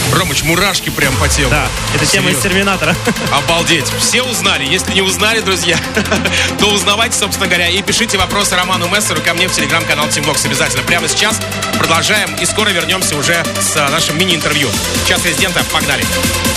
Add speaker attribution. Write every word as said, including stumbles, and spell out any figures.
Speaker 1: Ромыч, мурашки прям по телу.
Speaker 2: Да, это тема из «Терминатора».
Speaker 1: Обалдеть. Все узнали. Если не узнали, друзья, то узнавайте, собственно говоря, и пишите вопросы Роману Мессеру ко мне в телеграм-канал Teamvox. Обязательно. Прямо сейчас продолжаем и скоро вернемся уже с нашим мини-интервью. Час резидента. Погнали.